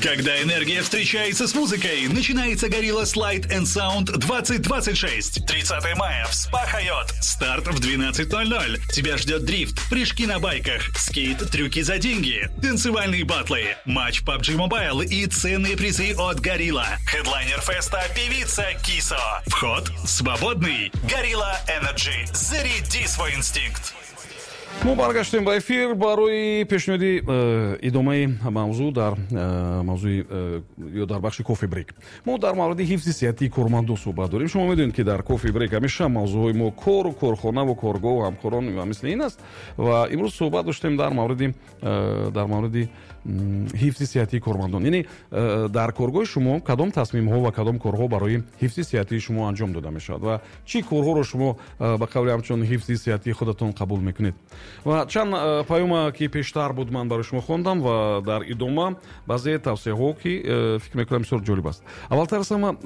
Когда энергия встречается с музыкой, начинается Gorilla Slide and Sound 2026. 30 мая в Спа-Хайот. Старт в 12:00. Тебя ждет дрифт, прыжки на байках, скейт, трюки за деньги, танцевальные батлы, матч PUBG Mobile и ценные призы от Gorilla. Хедлайнер феста — певица Кисо. Вход свободный. Gorilla Energy. Заряди свой инстинкт. мо баргаштем ба эфир барои пешниҳоди идомаи мавзӯъ дар мавзӯи ё дар бахши кофи брейк. мо дар мавриди ҳифзи сеҳатии кормандон суҳбат дорем. шумо медонед ки дар кофи брейк ҳамеша мавзӯъҳои мо кору корхонаву коргоҳу ҳамкорон ва мисли ин аст ва имрӯз суҳбат доштем дар мавриди ҳифзи сеҳатии кормандон. Яъне дар коргоҳи шумо кадом тасмимҳо ва кадом корҳо барои ҳифзи сеҳатии шумо анҷом дода мешавад ва чӣ корҳоро шумо ба қавли ҳамчун ҳифзи сеҳатии худатон қабул мекунед. ва чанд паёма ки пештар буд ман барои шумо хондам ва дар идома баъзе тавсеҳо ки фикр мекунам бисёр ҷолиб аст. аввалтар аз ҳама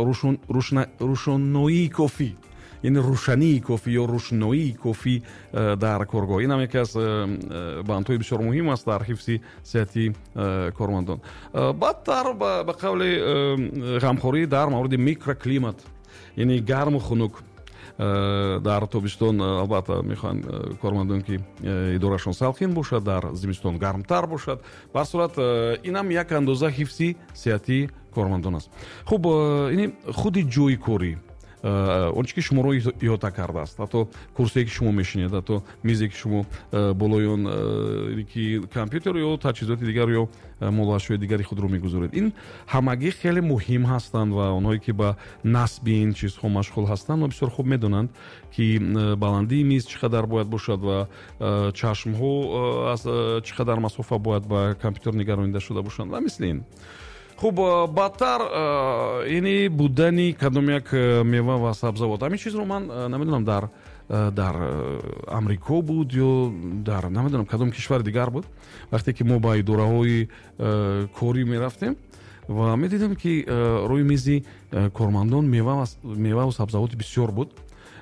рӯшноии кофӣ, яъне рӯшании кофӣ ё рӯшноии кофӣ дар коргоҳ. ин ҳам яке аз бандҳои бисёр муҳим аст дар ҳифзи сеҳатии кормандон. баъдтар ба қавли ғамхорӣ дар мавриди микроклимат, яъне гарму хунук. дар тобистон албатта мехоҳанд кормандон ки идорашон салқин бошад, дар зимистон гармтар бошад. бар сурат инам як андоза ҳифзи сеҳатии кормандон аст. хуб, ин худи ҷойи корӣ, он чӣ ки шуморо иҳота кардааст, ҳатто курсие ки шумо мешинед, ҳатто мизе ки шумо болои он ки компютер ё таҷҳизоти дигар ё молоҳазашои дигари худро мегузоред, ин ҳамагӣ хеле муҳим ҳастанд ва онҳое ки ба насби ин чизҳо машғул ҳастанд бисёр хуб медонанд ки баландии миз чӣ қадар бояд бошад ва чашмҳо аз чӣ қадар масофа бояд ба компютер нигаронида шуда бошанд ва мисли ин. хуб, баъдтар яъне будани кадом як мева ва сабзавот. ҳамин чизро ман намедонам дар амрико буд ё дар намедонам кадом кишвари дигар буд, вақте ки мо ба идораҳои корӣ мерафтем ва медидем ки рӯи мизи кормандон меваву сабзавоти бисёр буд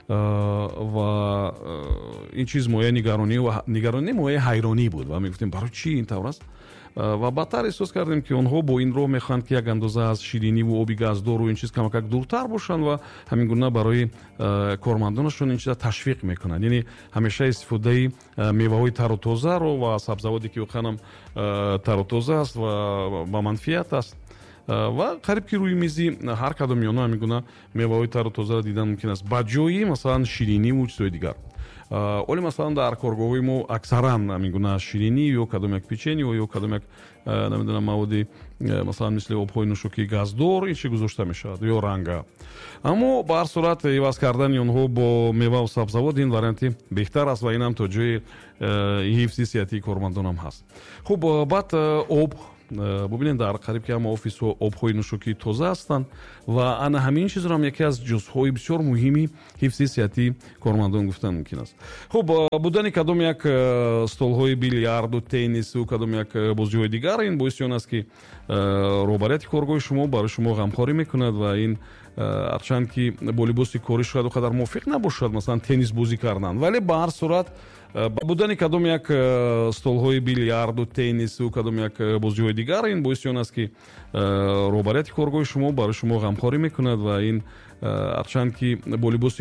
ва ин чиз мояи нигаронӣ мояи ҳайронӣ буд ва мегуфтем барои чӣ ин тавр аст. ва баъдтар эҳсос кардем ки онҳо бо ин роҳ мехоҳанд ки як андоза аз шириниву оби газдору ин чиз камакак дуртар бошанд ва ҳамин гуна барои кормандонашон ин чиза ташвиқ мекунанд. яъне ҳамеша истифодаи меваҳои тару тозаро ва сабзавоте ки воқеан тару тоза аст ва ба манфиат аст ва қариб ки рӯи мизи ҳар кадоми онҳо ҳамин гуна меваҳои тару тозаро дидан мумкин аст ба ҷои масалан шириниву чизҳои дигар. оли масалан дар коргоҳҳои мо аксаран ҳамин гуна ширинӣ ё кадом як печенье ё кадом як намедонам маводи масалан мисли обҳои нӯшокии газдор ин чи гузошта мешавад ё ранга. аммо ба ҳар сурат иваз кардани онҳо бо меваву сабзавот ин варианти беҳтар аст ва инам то ҷои ҳифзи сеҳатии кормандонам ҳаст. хуб, баъд об бубинед дар қариб ки ҳама офисҳо обҳои нӯшокии тоза ҳастанд ва ана ҳамин чизро ҳам яке аз ҷузъҳои бисёр муҳими ҳифзи сеҳатии кормандон гуфтан мумкин аст. хуб, будани кадом як столҳои бильярду, теннису кадом як бозиҳои дигар ин боиси он аст ки роҳбарияти коргоҳи шумо барои шумо ғамхорӣ мекунад ва ин ҳарчанд ки бо либоси корӣ шояд о қадар мувофиқ набошад масалан теннис бозӣ кардан, вале ба ҳар сурат ба будани кадом як столҳои бильярду, теннису кадом як бозиҳои дигар ин боиси он аст ки роҳбарияти коргоҳи шумо барои шумо ғамхорӣ мекунад ва ин ҳарчанд ки бо либоси